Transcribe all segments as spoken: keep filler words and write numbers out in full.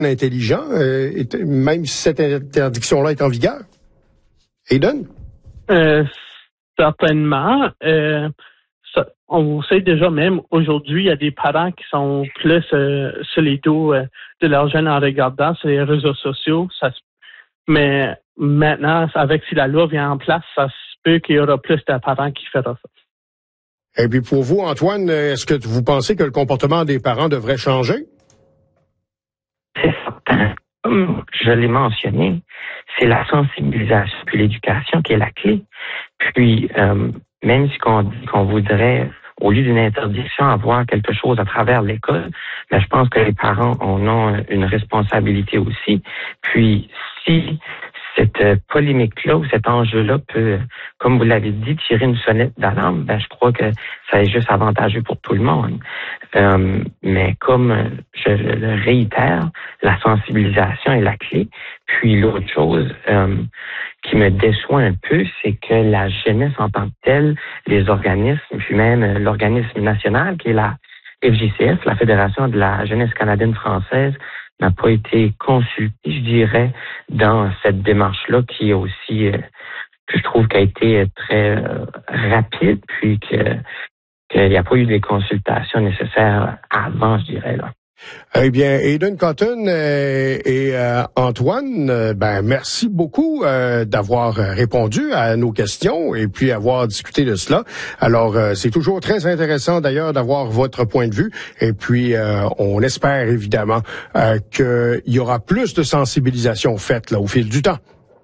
intelligent, euh, et, même si cette interdiction-là est en vigueur? Aidan? Euh, certainement. Euh, ça, on sait déjà même aujourd'hui, il y a des parents qui sont plus euh, sur les dos euh, de leurs jeunes en regardant sur les réseaux sociaux. Ça, mais maintenant, avec si la loi vient en place, ça se peut qu'il y aura plus de parents qui feront ça. Et puis pour vous, Antoine, est-ce que vous pensez que le comportement des parents devrait changer? C'est certain. Comme je l'ai mentionné, c'est la sensibilisation puis l'éducation qui est la clé. Puis, euh, même si qu'on dit qu'on voudrait, au lieu d'une interdiction, avoir quelque chose à travers l'école, ben, je pense que les parents en ont une responsabilité aussi. Puis, si cette polémique-là ou cet enjeu-là peut, comme vous l'avez dit, tirer une sonnette d'alarme, ben, je crois que ça est juste avantageux pour tout le monde. Euh, mais comme je le réitère, la sensibilisation est la clé. Puis l'autre chose euh, qui me déçoit un peu, c'est que la jeunesse en tant que telle, les organismes, puis même l'organisme national qui est la F J C F, la Fédération de la jeunesse canadienne française, n'a pas été consulté, je dirais, dans cette démarche-là qui est aussi, euh, que je trouve, qui a été très euh, rapide, puis que qu'il n'y a pas eu des consultations nécessaires avant, je dirais, là. Eh bien, Aidan Cotton euh, et euh, Antoine, euh, ben merci beaucoup euh, d'avoir répondu à nos questions et puis avoir discuté de cela. Alors, euh, c'est toujours très intéressant d'ailleurs d'avoir votre point de vue et puis euh, on espère évidemment euh, qu'il y aura plus de sensibilisation faite là au fil du temps.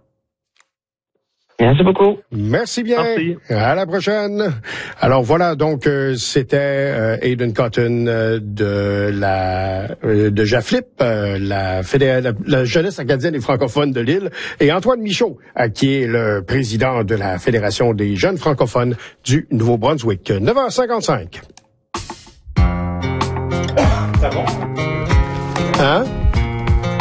Merci beaucoup. Merci bien. Merci. À la prochaine. Alors voilà, donc euh, c'était euh, Aidan Cotton euh, de la euh, de Jaflip, euh, la, fédé- la, la jeunesse acadienne et francophone de l'île, et Antoine Michaud, euh, qui est le président de la Fédération des jeunes francophones du Nouveau-Brunswick. neuf heures cinquante-cinq. C'est bon? Hein?